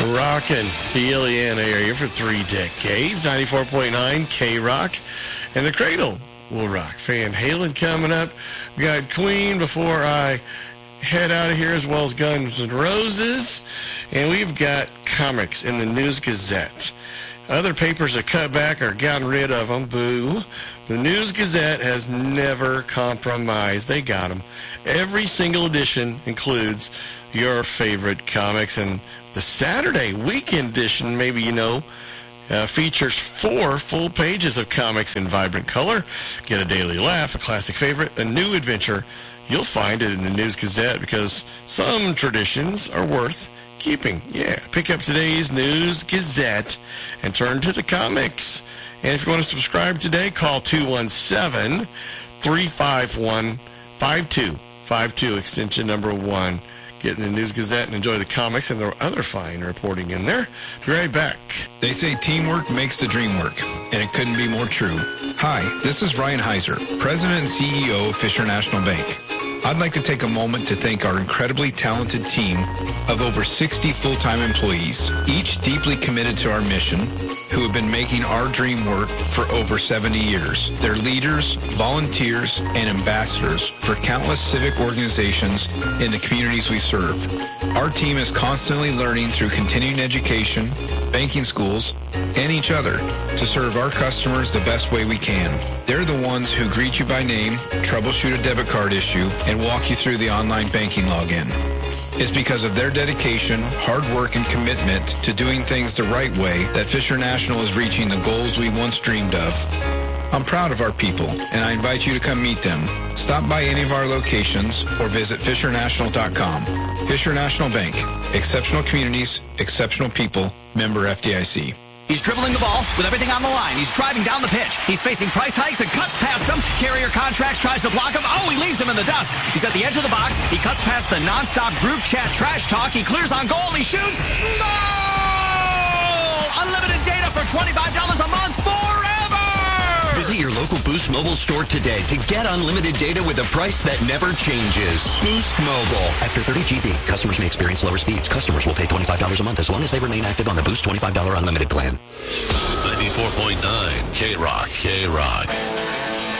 Rockin' the Illiana area for 3 decades. 94.9 K-Rock. And the Cradle will rock. Van Halen coming up. We got Queen before I head out of here, as well as Guns N' Roses. And we've got comics in the News Gazette. Other papers that cut back are gotten rid of them. Boo. The News Gazette has never compromised. They got them. Every single edition includes your favorite comics. And the Saturday weekend edition, maybe you know, features 4 full pages of comics in vibrant color. Get a daily laugh, a classic favorite, a new adventure. You'll find it in the News Gazette because some traditions are worth keeping. Yeah, pick up today's News Gazette and turn to the comics. And if you want to subscribe today, call 217-351-5252, extension number 1. Get in the News Gazette and enjoy the comics and the other fine reporting in there. Be right back. They say teamwork makes the dream work, and it couldn't be more true. Hi, this is Ryan Heiser, President and CEO of Fisher National Bank. I'd like to take a moment to thank our incredibly talented team of over 60 full-time employees, each deeply committed to our mission, who have been making our dream work for over 70 years. They're leaders, volunteers, and ambassadors for countless civic organizations in the communities we serve. Our team is constantly learning through continuing education, banking schools, and each other to serve our customers the best way we can. They're the ones who greet you by name, troubleshoot a debit card issue, and walk you through the online banking login. It's because of their dedication, hard work, and commitment to doing things the right way that Fisher National is reaching the goals we once dreamed of. I'm proud of our people, and I invite you to come meet them. Stop by any of our locations or visit FisherNational.com. Fisher National Bank. Exceptional communities, exceptional people. Member FDIC. He's dribbling the ball with everything on the line. He's driving down the pitch. He's facing price hikes and cuts past him. Carrier Contracts tries to block him. Oh, he leaves him in the dust. He's at the edge of the box. He cuts past the nonstop group chat trash talk. He clears on goal. He shoots. Goal! Unlimited data for $25 a month forever! Visit your local Boost Mobile store today to get unlimited data with a price that never changes. Boost Mobile. After 30 GB, customers may experience lower speeds. Customers will pay $25 a month as long as they remain active on the Boost $25 unlimited plan. 94.9 K-Rock.